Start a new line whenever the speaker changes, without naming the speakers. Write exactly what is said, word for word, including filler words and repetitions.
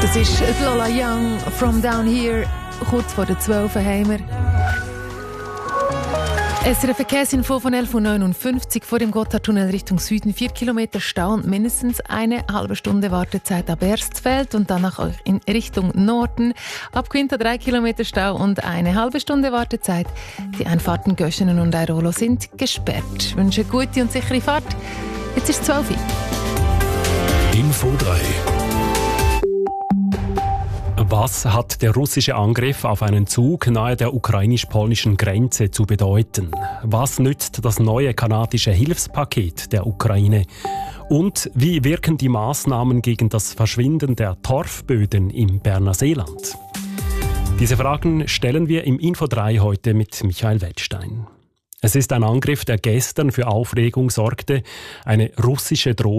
Das ist Lola Young, From Down Here, kurz vor der zwölf haben wir. S R F-Verkehrsinfo von elf Uhr neunundfünfzig vor dem Gotthardtunnel Richtung Süden. Vier Kilometer Stau und mindestens eine halbe Stunde Wartezeit ab Erstfeld und danach auch in Richtung Norden. Ab Quinta drei Kilometer Stau und eine halbe Stunde Wartezeit. Die Einfahrten Göschenen und Airolo sind gesperrt. Ich wünsche eine gute und sichere Fahrt. Jetzt ist es zwölf Uhr.
Info drei. Was hat der russische Angriff auf einen Zug nahe der ukrainisch-polnischen Grenze zu bedeuten? Was nützt das neue kanadische Hilfspaket der Ukraine? Und wie wirken die Maßnahmen gegen das Verschwinden der Torfböden im Berner Seeland? Diese Fragen stellen wir im Info drei heute mit Michael Wettstein. Es ist ein Angriff, der gestern für Aufregung sorgte. Eine russische Drohne